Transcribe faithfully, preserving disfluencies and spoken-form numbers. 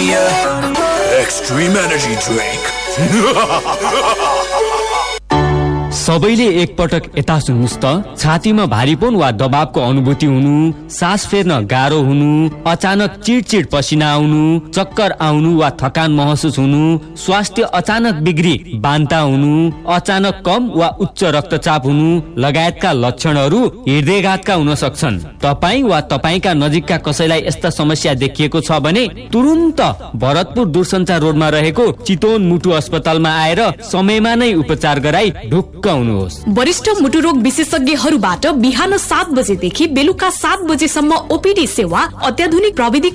Premier Extreme Energy Drink. सबैले एकपटक यता सुन्नुस् त, छातीमा भारीपन वा दबावको अनुभूति हुनु, सास फेर्न गाह्रो हुनु, अचानक चिडचिड पसिना आउनु, चक्कर आउनु वा थकान महसुस हुनु, स्वास्थ्य अचानक बिग्री बान्ता हुनु, अचानक कम वा उच्च रक्तचाप हुनु लगायतका लक्षणहरू हृदयघातका हुन सक्छन्। तपाईँ वा तपाईँका नजिकका कसैलाई यस्ता समस्या देखिएको छ भने तुरुन्त भरतपुर दूरसञ्चार रोडमा रहेको चितवन मुटु अस्पतालमा आएर समयमा नै उपचार गराई ढुक्क हुनुहोस्। वरिष्ठ मुटुरोग विशेषज्ञहरूबाट बिहान सात बजेदेखि बेलुका सात बजेसम्म ओपीडी सेवा, अत्याधुनिक प्रविधि